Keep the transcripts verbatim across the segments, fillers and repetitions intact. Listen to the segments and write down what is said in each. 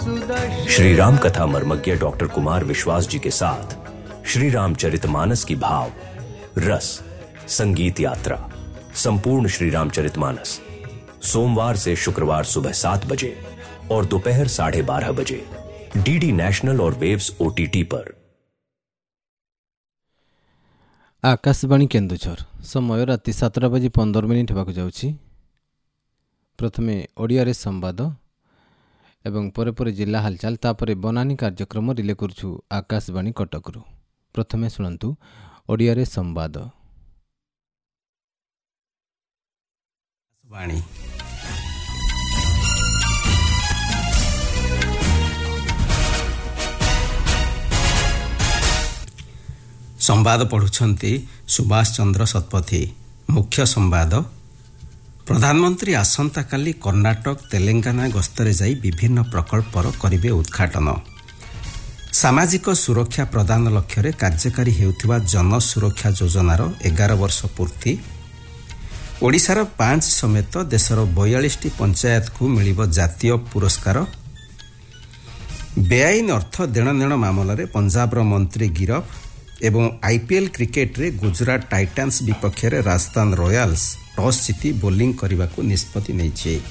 श्री राम कथा मर्मज्ञ डॉक्टर कुमार विश्वास जी के साथ श्री रामचरितमानस की भाव रस संगीत यात्रा संपूर्ण श्री रामचरितमानस सोमवार से शुक्रवार सुबह सात बजे और दोपहर साढ़े बारह बजे डीडी नेशनल और वेव्स ओटीटी पर। आकाशवाणी केन्दुझर समय राति सातटा बजे पंदर मिनिट होगा जाउछि। प्रथमे ओडिया संवाद एवं परे परे जिला हालचाल तापरे बनानी कार्यक्रम रिले करछु आकाशवाणी कटकरू। प्रथमे शुणु ओडिया संवाद। वाणी संवाद पढ़ुछंती सुभाष चंद्र शतपथी। मुख्य संवाद। प्रधानमंत्री आसंता काली कर्णाटक तेलंगाना गस्तरे जाई विभिन्न प्रकल्पर करिवे उद्घाटन। सामाजिक सुरक्षा प्रदान लक्ष्य कार्यकारी हेउथिबा जन सुरक्षा योजनार एगार वर्ष पूर्ति। ओडिशार पांच समेत देशर बयालीस टी पंचायत को मिलिब जातीय पुरस्कार। बेआईन अर्थ देणनेण मामलें पंजाबर मंत्री गिरफ एवं आईपीएल क्रिकेट रे गुजरात टाइटान्स विपक्ष रे राजस्थान रॉयल्स टॉस जीति बोलिंग करने को निष्पत्ति नहीं।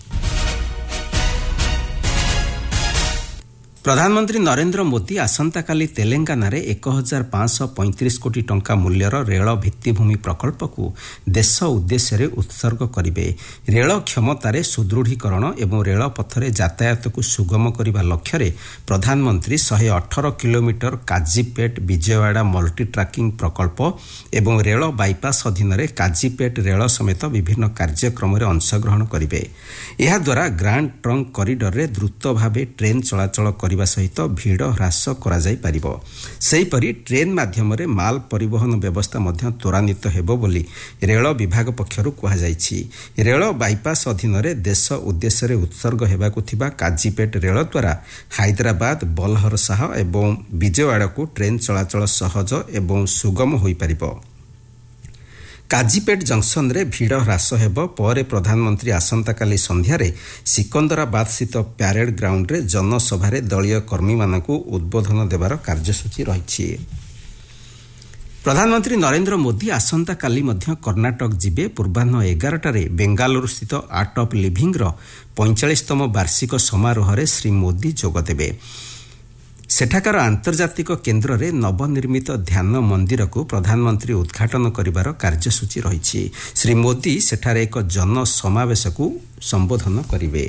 प्रधानमंत्री नरेंद्र मोदी आसंता काली तेलंगाना रे एक हजार पांच सौ पैंतीस कोटी टंका मूल्यर रेल भित्तिभूमि प्रकल्प को देश उद्देश्य रे उत्सर्ग करिवे। रेल क्षमतार सुदृढ़ीकरण एवं रेल पथरे यातायात को सुगम करने लक्ष्य रे प्रधानमंत्री एक सौ अठारह kilometre Kazipet Vijayawada multi tracking प्रकल्प एवं रेल बाईपास अधीन रे काजीपेट रेल समेत विभिन्न कार्यक्रम रे अंशग्रहण करिवे। एहा द्वारा ग्रांड ट्रंक कॉरिडोर रे द्रुत भावे ट्रेन चलाचल करने सहित भीड़ ह्रास करा जाई परिबो। सेहीपरि ट्रेन माध्यम रे माल परिवहन व्यवस्था मध्य त्वरान्वित हेबो बोली रेल विभाग पक्षरु कहा जायछि। रेल बाईपास अधीन रे देश उद्देश्य रे उत्सर्ग हेबाकु थिबा काजीपेट रेल द्वारा हैदराबाद बलहरसाह एवं विजयवाड़ा को ट्रेन चलाचल सहज एवं सुगम होई परिबो। काजीपेट जंक्शन रे भीड़ ह्रास हेब पर प्रधानमंत्री आसंता काली संध्यारे सिकंदराबाद स्थित प्यारेड ग्राउंड रे जनसभा दलीय कर्मी मानकु उद्बोधन देवार कार्यसूची रही। प्रधानमंत्री नरेंद्र मोदी आसंता काली मध्य कर्णाटक जिबे। पूर्वाह्न एगारटारे बेंगालुरु स्थित आर्ट ऑफ लिविंग रो पैंचालीसतम वार्षिक समारोह रे श्री मोदी जोगदेबे। सेठाकार आंतर्जातिक केन्द्र रे नवनिर्मित ध्यान मंदिर को प्रधानमंत्री उद्घाटन करिवार कार्यसूची रही। श्री मोदी सेठारे एक जन समावेश को संबोधन करिवे।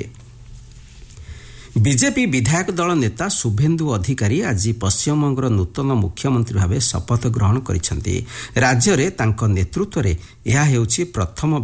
बीजेपी विधायक दल नेता शुभेन्दु अधिकारी आज पश्चिमबंगर नूतन मुख्यमंत्री भाव शपथ ग्रहण करिसेंती। राज्य रे तांको नेतृत्व रे यह हेउछि प्रथम